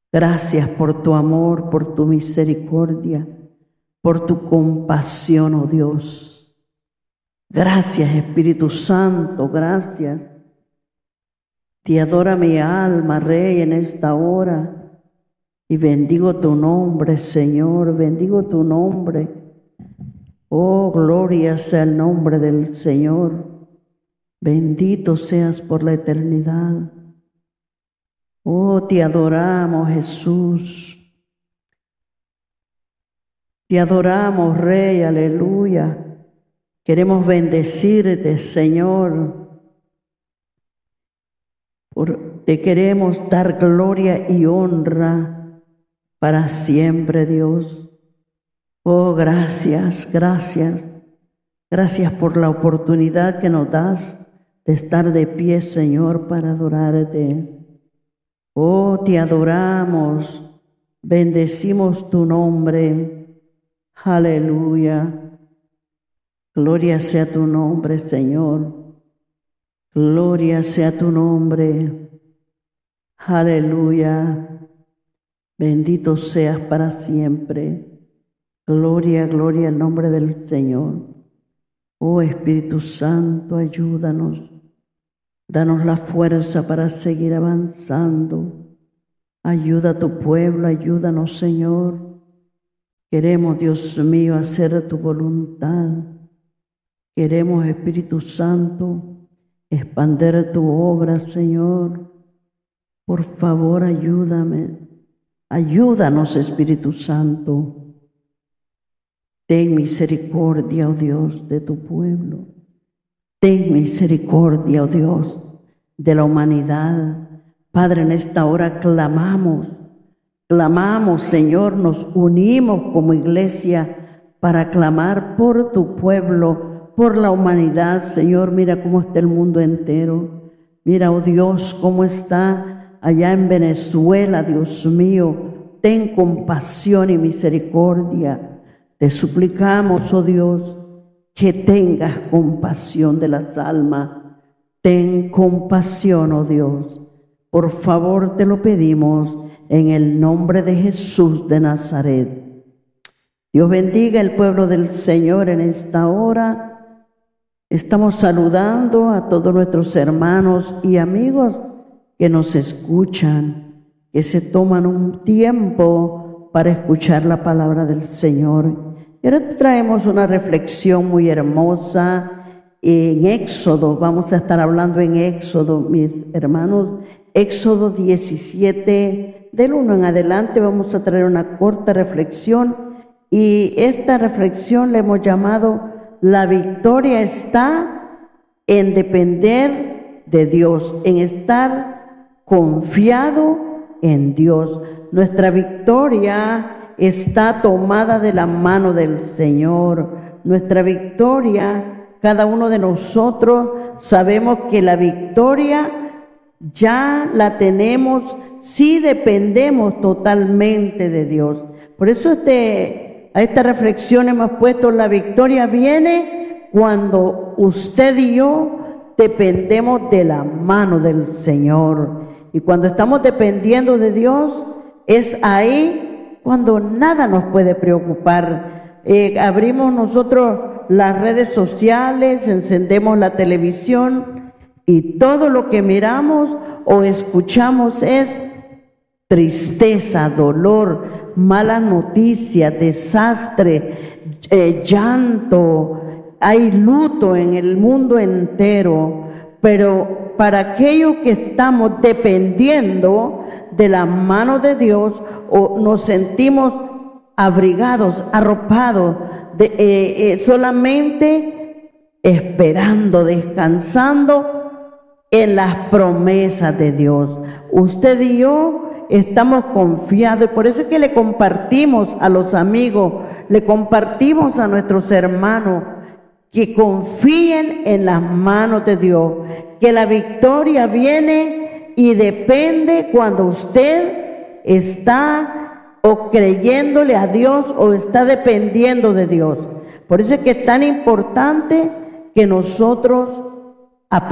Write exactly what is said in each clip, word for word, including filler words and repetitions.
Gracias por tu amor, por tu misericordia, por tu compasión, oh Dios. Gracias, Espíritu Santo, gracias. Te adora mi alma, Rey, en esta hora. Y bendigo tu nombre, Señor, bendigo tu nombre. Oh, gloria sea el nombre del Señor. Bendito seas por la eternidad. Oh, te adoramos, Jesús. Te adoramos, Rey, aleluya. Queremos bendecirte, Señor. Por, te queremos dar gloria y honra para siempre, Dios. Oh, gracias, gracias. Gracias por la oportunidad que nos das de estar de pie, Señor, para adorarte. Oh, te adoramos, bendecimos tu nombre. Aleluya. Gloria sea tu nombre, Señor. Gloria sea tu nombre. Aleluya. Bendito seas para siempre. Gloria, gloria al nombre del Señor. Oh Espíritu Santo, ayúdanos. Danos la fuerza para seguir avanzando. Ayuda a tu pueblo, ayúdanos, Señor. Queremos, Dios mío, hacer tu voluntad. Queremos, Espíritu Santo, expander tu obra, Señor. Por favor, ayúdame. Ayúdanos, Espíritu Santo. Ten misericordia, oh Dios, de tu pueblo. Ten misericordia, oh Dios, de la humanidad. Padre, en esta hora clamamos, clamamos, Señor, nos unimos como iglesia para clamar por tu pueblo, por la humanidad. Señor, mira cómo está el mundo entero. Mira, oh Dios, cómo está allá en Venezuela, Dios mío. Ten compasión y misericordia. Te suplicamos, oh Dios, que tengas compasión de las almas. Ten compasión, oh Dios. Por favor, te lo pedimos en el nombre de Jesús de Nazaret. Dios bendiga el pueblo del Señor en esta hora. Estamos saludando a todos nuestros hermanos y amigos que nos escuchan, que se toman un tiempo para escuchar la palabra del Señor. Y ahora traemos una reflexión muy hermosa en Éxodo. Vamos a estar hablando en Éxodo, mis hermanos. Éxodo diecisiete, del uno en adelante, vamos a traer una corta reflexión. Y esta reflexión le hemos llamado: la victoria está en depender de Dios, en estar confiado en Dios. Nuestra victoria está tomada de la mano del Señor. Nuestra victoria, cada uno de nosotros sabemos que la victoria ya la tenemos si dependemos totalmente de Dios. Por eso este, a esta reflexión hemos puesto: la victoria viene cuando usted y yo dependemos de la mano del Señor. Y cuando estamos dependiendo de Dios, es ahí cuando nada nos puede preocupar. Eh, abrimos nosotros las redes sociales, encendemos la televisión y todo lo que miramos o escuchamos es tristeza, dolor, malas noticias, desastre, eh, llanto. Hay luto en el mundo entero, pero para aquellos que estamos dependiendo de la mano de Dios, o nos sentimos abrigados, arropados, de, eh, eh, solamente esperando, descansando en las promesas de Dios. Usted y yo estamos confiados, y por eso es que le compartimos a los amigos, le compartimos a nuestros hermanos, que confíen en las manos de Dios, que la victoria viene y depende cuando usted está o creyéndole a Dios o está dependiendo de Dios. Por eso es que es tan importante que nosotros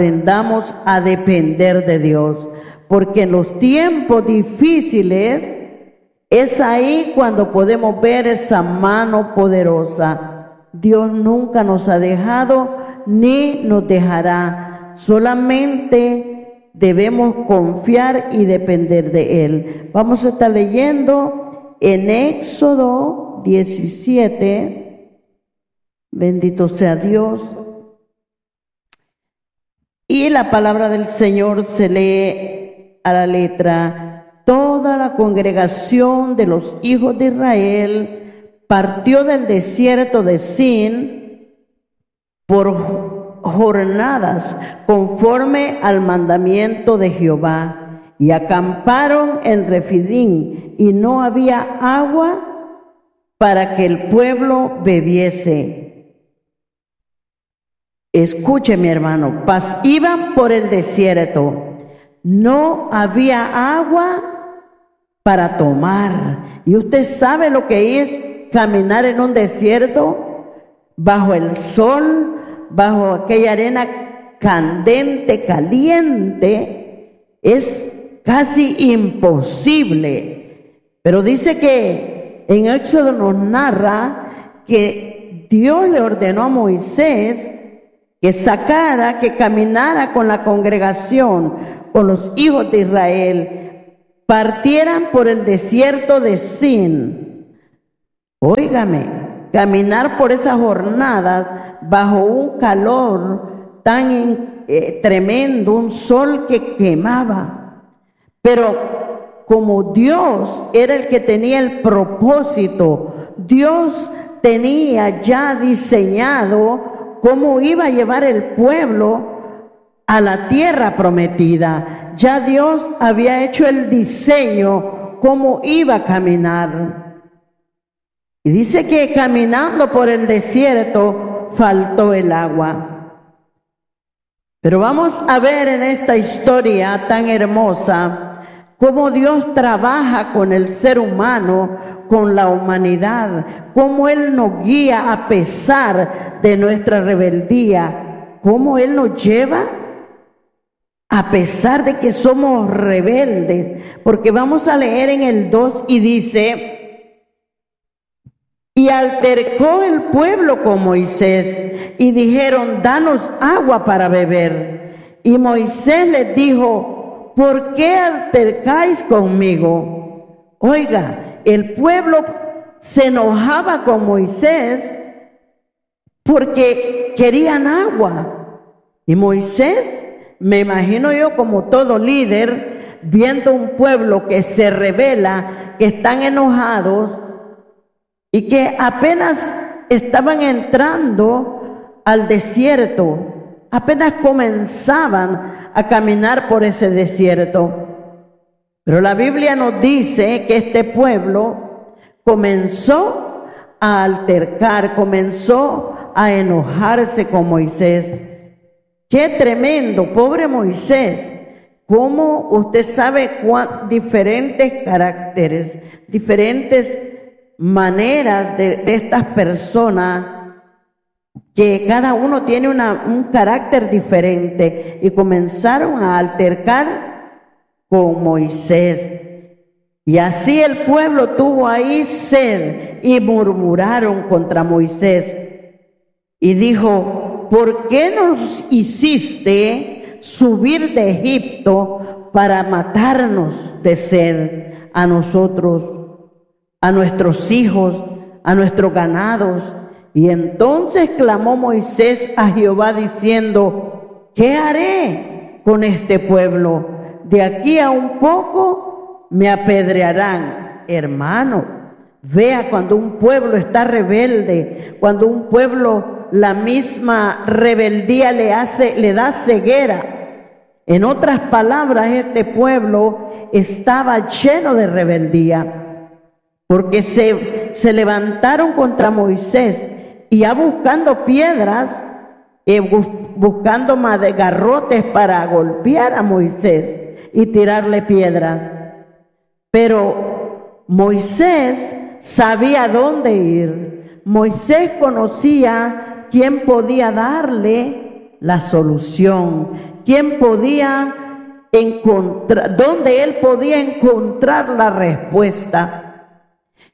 aprendamos a depender de Dios, porque en los tiempos difíciles Es ahí cuando podemos ver esa mano poderosa. Dios nunca nos ha dejado ni nos dejará. Solamente debemos confiar y depender de Él. Vamos a estar leyendo en Éxodo diecisiete. Bendito sea Dios. Y la palabra del Señor se lee a la letra. Toda la congregación de los hijos de Israel partió del desierto de Sin por jornadas conforme al mandamiento de Jehová y acamparon en Refidín y no había agua para que el pueblo bebiese. Escuche, mi hermano, pas iban por el desierto. No había agua para tomar. ¿Y usted sabe lo que es caminar en un desierto? Bajo el sol, bajo aquella arena candente, caliente, es casi imposible. Pero dice que en Éxodo nos narra que Dios le ordenó a Moisés que sacara, que caminara con la congregación, con los hijos de Israel, partieran por el desierto de Sin. Óigame, caminar por esas jornadas bajo un calor tan eh, tremendo, un sol que quemaba. Pero como Dios era el que tenía el propósito, Dios tenía ya diseñado cómo iba a llevar el pueblo a la tierra prometida. Ya Dios había hecho el diseño, cómo iba a caminar. Y dice que caminando por el desierto faltó el agua. Pero vamos a ver en esta historia tan hermosa cómo Dios trabaja con el ser humano, con la humanidad, cómo Él nos guía a pesar de nuestra rebeldía, cómo Él nos lleva a pesar de que somos rebeldes, porque vamos a leer en el dos y dice: y altercó el pueblo con Moisés y dijeron: danos agua para beber. Y Moisés les dijo: ¿por qué altercáis conmigo? Oiga, el pueblo se enojaba con Moisés porque querían agua. Y Moisés, me imagino yo como todo líder, viendo un pueblo que se rebela, que están enojados y que apenas estaban entrando al desierto, apenas comenzaban a caminar por ese desierto. Pero la Biblia nos dice que este pueblo comenzó a altercar, comenzó a enojarse con Moisés. ¡Qué tremendo! Pobre Moisés. Cómo usted sabe cuán diferentes caracteres, diferentes maneras de, de estas personas, que cada uno tiene una, un carácter diferente, y comenzaron a altercar con Moisés. Y así el pueblo tuvo ahí sed y murmuraron contra Moisés. Y dijo: ¿por qué nos hiciste subir de Egipto para matarnos de sed a nosotros, a nuestros hijos, a nuestros ganados? Y entonces clamó Moisés a Jehová diciendo: ¿qué haré con este pueblo? De aquí a un poco me apedrearán. Hermano, vea cuando un pueblo está rebelde, cuando un pueblo, la misma rebeldía le hace, le da ceguera. En otras palabras, este pueblo estaba lleno de rebeldía, porque se, se levantaron contra Moisés y ya buscando piedras, eh, bus, buscando garrotes para golpear a Moisés y tirarle piedras. Pero Moisés sabía dónde ir. Moisés conocía quién podía darle la solución, quién podía encontrar, dónde él podía encontrar la respuesta.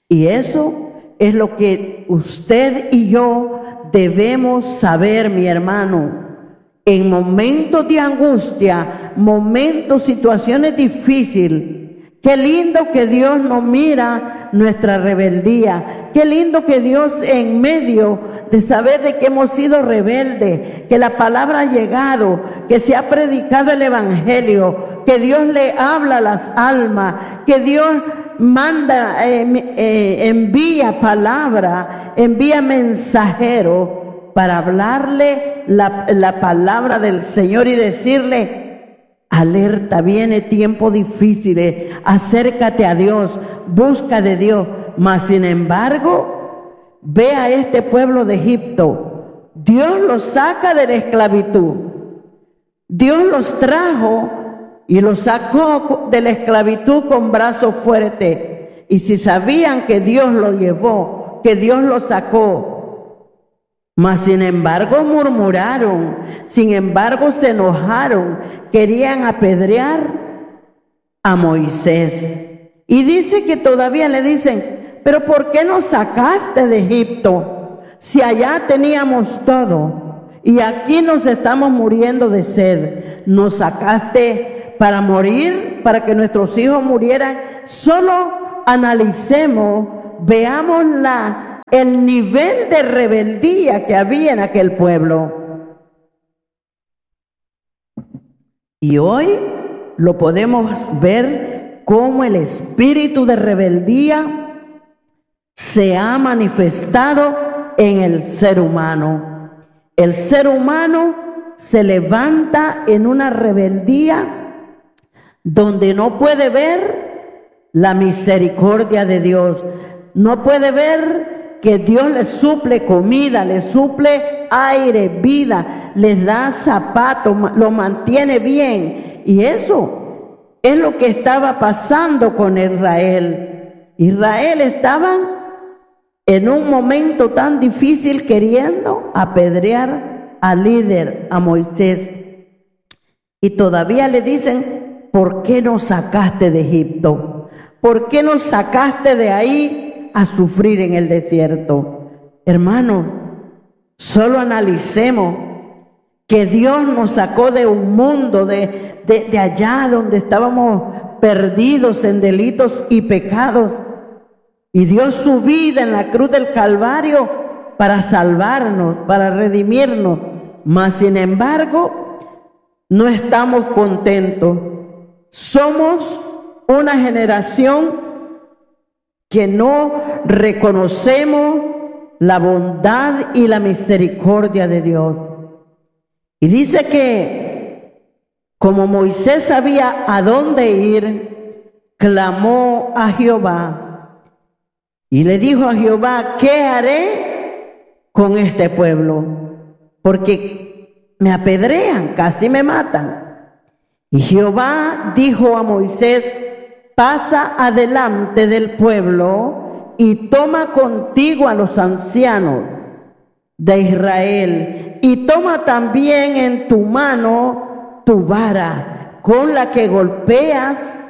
Y eso es lo que usted y yo debemos saber, mi hermano. En momentos de angustia, momentos, situaciones difíciles, qué lindo que Dios nos mira nuestra rebeldía. Qué lindo que Dios, en medio de saber de que hemos sido rebeldes, que la palabra ha llegado, que se ha predicado el evangelio, que Dios le habla a las almas, que Dios manda, eh, eh, envía palabra, envía mensajero para hablarle la, la palabra del Señor y decirle: alerta, viene tiempo difíciles, acércate a Dios, busca de Dios. Mas sin embargo, ve a este pueblo de Egipto. Dios los saca de la esclavitud. Dios los trajo y los sacó de la esclavitud con brazos fuertes. Y si sabían que Dios los llevó, que Dios los sacó, mas sin embargo murmuraron, sin embargo se enojaron, querían apedrear a Moisés. Y dice que todavía le dicen: pero ¿por qué nos sacaste de Egipto? Si allá teníamos todo y aquí nos estamos muriendo de sed. Nos sacaste para morir, para que nuestros hijos murieran. Solo analicemos, veamos la el nivel de rebeldía que había en aquel pueblo. Y hoy lo podemos ver cómo el espíritu de rebeldía se ha manifestado en el ser humano. El ser humano se levanta en una rebeldía donde no puede ver la misericordia de Dios, no puede ver que Dios les suple comida, les suple aire, vida, les da zapatos, lo mantiene bien. Y eso es lo que estaba pasando con Israel. Israel estaban en un momento tan difícil queriendo apedrear al líder, a Moisés. Y todavía le dicen: ¿por qué nos sacaste de Egipto? ¿Por qué nos sacaste de ahí a sufrir en el desierto? Hermano, solo analicemos que Dios nos sacó de un mundo, de, de, de allá donde estábamos perdidos en delitos y pecados, y dio su vida en la cruz del Calvario para salvarnos, para redimirnos. Mas sin embargo, no estamos contentos. Somos una generación que no reconocemos la bondad y la misericordia de Dios. Y dice que como Moisés sabía a dónde ir, clamó a Jehová y le dijo a Jehová: ¿qué haré con este pueblo? Porque me apedrean, casi me matan. Y Jehová dijo a Moisés: pasa adelante del pueblo y toma contigo a los ancianos de Israel, y toma también en tu mano tu vara con la que golpeas,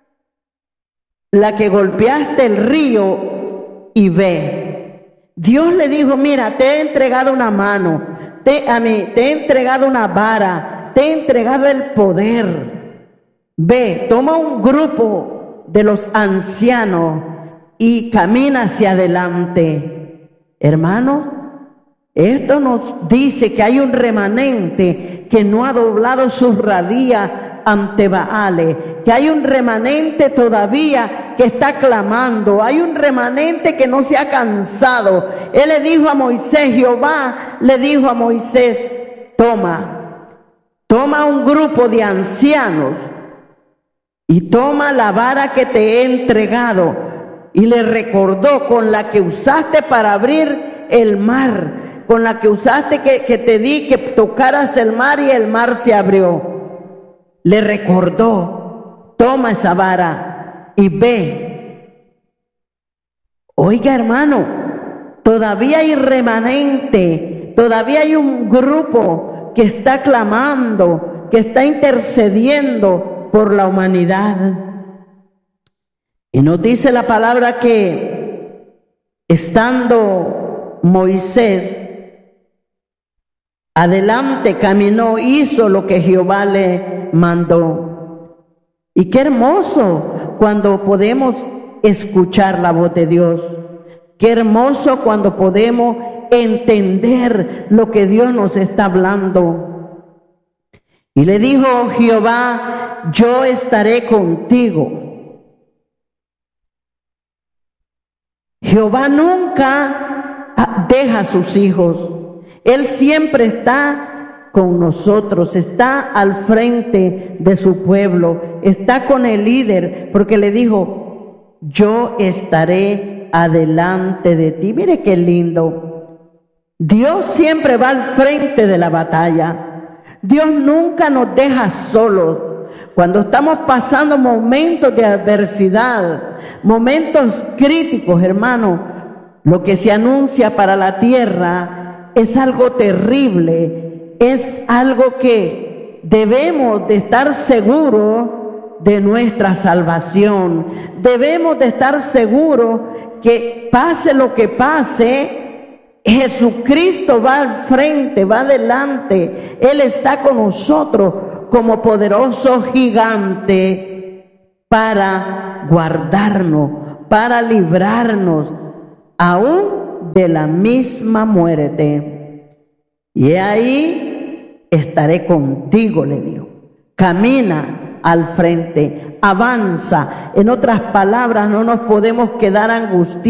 la que golpeaste el río, y ve. Dios le dijo: mira, te he entregado una mano, te, a mí, te he entregado una vara, te he entregado el poder. Ve, toma un grupo de los ancianos y camina hacia adelante. Hermanos, esto nos dice que hay un remanente que no ha doblado sus rodillas ante Baales, que hay un remanente todavía que está clamando, hay un remanente que no se ha cansado. Él le dijo a Moisés, Jehová le dijo a Moisés: toma, toma un grupo de ancianos y toma la vara que te he entregado. Y le recordó: con la que usaste para abrir el mar, con la que usaste que, que te di que tocaras el mar y el mar se abrió. Le recordó: toma esa vara y ve. Oiga, hermano, todavía hay remanente, todavía hay un grupo que está clamando, que está intercediendo por la humanidad. Y nos dice la palabra que Estando Moisés adelante, caminó, hizo lo que Jehová le mandó. Y qué hermoso cuando podemos escuchar la voz de Dios. Qué hermoso cuando podemos entender lo que Dios nos está hablando. Y le dijo Jehová: yo estaré contigo. Jehová nunca deja a sus hijos. Él siempre está con nosotros, está al frente de su pueblo, está con el líder, porque le dijo: yo estaré adelante de ti. Mire qué lindo. Dios siempre va al frente de la batalla. Dios nunca nos deja solos. Cuando estamos pasando momentos de adversidad, momentos críticos, hermano, lo que se anuncia para la tierra es algo terrible, es algo que debemos de estar seguros de nuestra salvación. Debemos de estar seguros que pase lo que pase, Jesucristo va al frente, va adelante. Él está con nosotros como poderoso gigante para guardarnos, para librarnos aún de la misma muerte. Y ahí estaré contigo, le dijo. Camina al frente, avanza. En otras palabras, no nos podemos quedar angustiados.